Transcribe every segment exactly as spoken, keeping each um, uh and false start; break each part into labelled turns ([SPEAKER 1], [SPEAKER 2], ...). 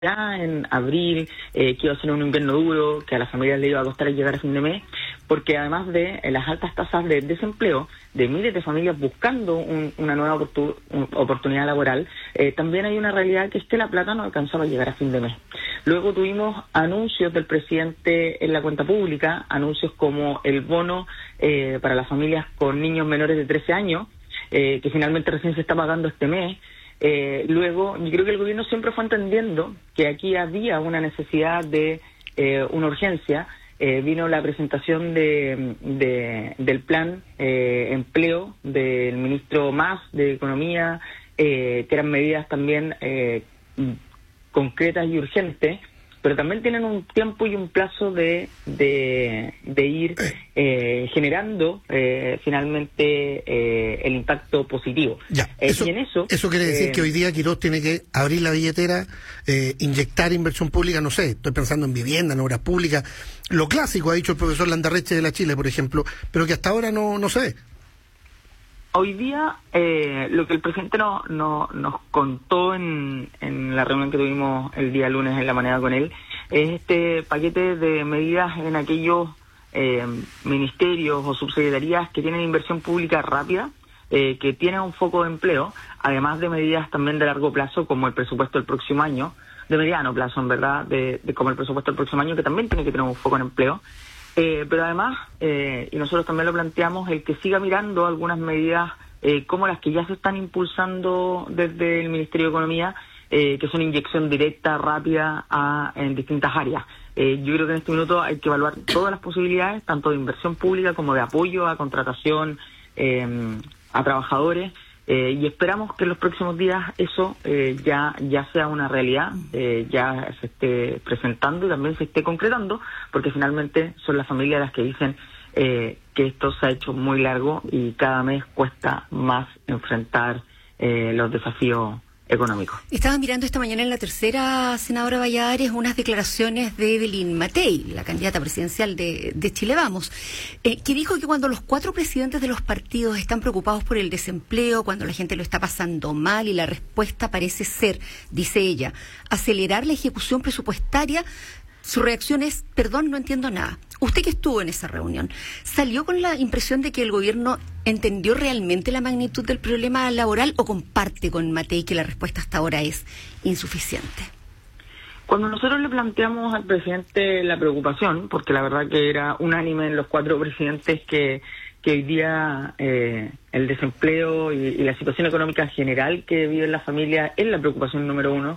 [SPEAKER 1] ya en abril, eh, que iba a ser un invierno duro, que a las familias le iba a costar llegar a fin de mes, porque además de eh, las altas tasas de desempleo, de miles de familias buscando un, una nueva oportu un, oportunidad laboral, eh, también hay una realidad que es que la plata no alcanzaba a llegar a fin de mes. Luego tuvimos anuncios del presidente en la cuenta pública, anuncios como el bono eh, para las familias con niños menores de trece años, eh, que finalmente recién se está pagando este mes. Eh, luego, yo creo que el gobierno siempre fue entendiendo que aquí había una necesidad de eh, una urgencia. Eh, vino la presentación de, de del plan eh, empleo del ministro Mas de Economía, eh, que eran medidas también eh, concretas y urgentes, pero también tienen un tiempo y un plazo de de, de ir eh, generando eh, finalmente eh, el impacto positivo.
[SPEAKER 2] Ya, eso,
[SPEAKER 1] eh, y en eso,
[SPEAKER 2] eso quiere decir
[SPEAKER 1] eh,
[SPEAKER 2] que hoy día Quirós tiene que abrir la billetera, eh, inyectar inversión pública, no sé, estoy pensando en vivienda, en obras públicas, lo clásico ha dicho el profesor Landarreche de la Chile, por ejemplo, pero que hasta ahora no, no se ve.
[SPEAKER 1] Hoy día, eh, lo que el presidente no, no, nos contó en, en la reunión que tuvimos el día lunes en la mañana con él, es este paquete de medidas en aquellos eh, ministerios o subsecretarías que tienen inversión pública rápida, eh, que tienen un foco de empleo, además de medidas también de largo plazo, como el presupuesto del próximo año, de mediano plazo, en verdad, de, de como el presupuesto del próximo año, que también tiene que tener un foco en empleo. Eh, pero además, eh, y nosotros también lo planteamos, el que siga mirando algunas medidas eh, como las que ya se están impulsando desde el Ministerio de Economía, eh, que son inyección directa, rápida, a, en distintas áreas. Eh, yo creo que en este minuto hay que evaluar todas las posibilidades, tanto de inversión pública como de apoyo a contratación, eh, a trabajadores, eh, y esperamos que en los próximos días eso eh, ya ya sea una realidad, eh, ya se esté presentando y también se esté concretando, porque finalmente son las familias las que dicen eh, que esto se ha hecho muy largo y cada mes cuesta más enfrentar eh, los desafíos económicos.
[SPEAKER 3] Estaba mirando esta mañana en La Tercera, senadora Valladares, unas declaraciones de Evelyn Matei, la candidata presidencial de, de Chile Vamos, eh, que dijo que cuando los cuatro presidentes de los partidos están preocupados por el desempleo, cuando la gente lo está pasando mal y la respuesta parece ser, dice ella, acelerar la ejecución presupuestaria, su reacción es, perdón, no entiendo nada. Usted que estuvo en esa reunión, ¿salió con la impresión de que el gobierno entendió realmente la magnitud del problema laboral o comparte con Matei que la respuesta hasta ahora es insuficiente?
[SPEAKER 1] Cuando nosotros le planteamos al presidente la preocupación, porque la verdad que era unánime en los cuatro presidentes que, que hoy día eh, el desempleo y, y la situación económica general que viven las familias es la preocupación número uno,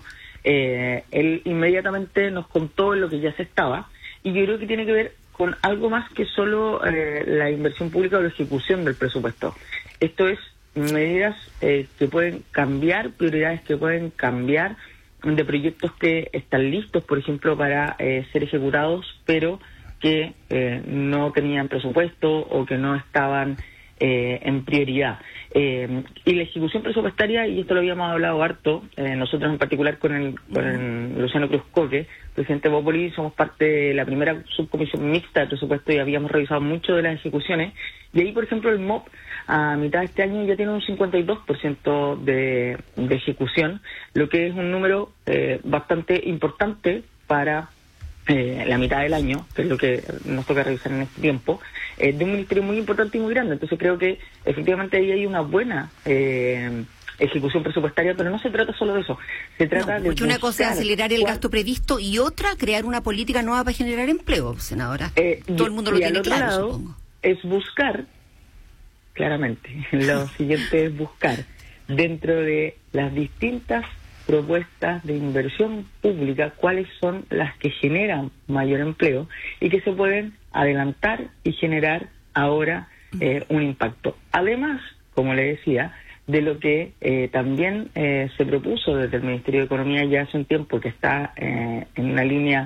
[SPEAKER 1] eh, él inmediatamente nos contó lo que ya se estaba, y yo creo que tiene que ver con algo más que solo eh, la inversión pública o la ejecución del presupuesto. Esto es medidas eh, que pueden cambiar, prioridades que pueden cambiar, de proyectos que están listos, por ejemplo, para eh, ser ejecutados, pero que eh, no tenían presupuesto o que no estaban eh, en prioridad. Eh, y la ejecución presupuestaria, y esto lo habíamos hablado harto, eh, nosotros en particular con el, con el Luciano Cruz Coque, presidente de Bópoli, somos parte de la primera subcomisión mixta de presupuesto y habíamos revisado mucho de las ejecuciones, y ahí, por ejemplo, el M O P a mitad de este año ya tiene un cincuenta y dos por ciento de, de ejecución, lo que es un número eh, bastante importante para Eh, la mitad del año, que es lo que nos toca revisar en este tiempo, eh, de un ministerio muy importante y muy grande. Entonces creo que efectivamente ahí hay una buena eh, ejecución presupuestaria, pero no se trata solo de eso. Se trata
[SPEAKER 3] no,
[SPEAKER 1] de
[SPEAKER 3] porque una cosa es acelerar el gasto previsto y otra crear una política nueva para generar empleo, senadora.
[SPEAKER 1] Eh,
[SPEAKER 3] Todo el mundo
[SPEAKER 1] y,
[SPEAKER 3] lo
[SPEAKER 1] y
[SPEAKER 3] tiene
[SPEAKER 1] al otro
[SPEAKER 3] claro,
[SPEAKER 1] lado,
[SPEAKER 3] supongo.
[SPEAKER 1] Es buscar, claramente, lo siguiente es buscar dentro de las distintas propuestas de inversión pública cuáles son las que generan mayor empleo y que se pueden adelantar y generar ahora eh, un impacto. Además, como le decía, de lo que eh, también eh, se propuso desde el Ministerio de Economía ya hace un tiempo, que está eh, en una línea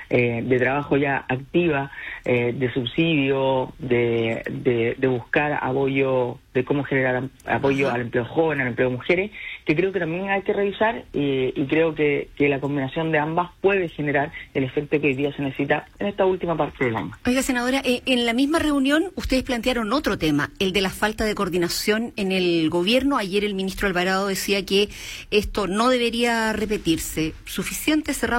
[SPEAKER 1] eh, de trabajo ya activa, eh, de subsidio, de, de, de buscar apoyo, de cómo generar apoyo
[SPEAKER 3] Ajá.
[SPEAKER 1] al empleo joven, al empleo de mujeres, que creo que también hay que revisar y, y creo que, que la combinación de ambas puede generar el efecto que hoy día se necesita en esta última parte del año.
[SPEAKER 3] Oiga, senadora, eh, en la misma reunión ustedes plantearon otro tema, el de la falta de coordinación en el gobierno. Ayer el ministro Alvarado decía que esto no debería repetirse. ¿Suficiente cerrado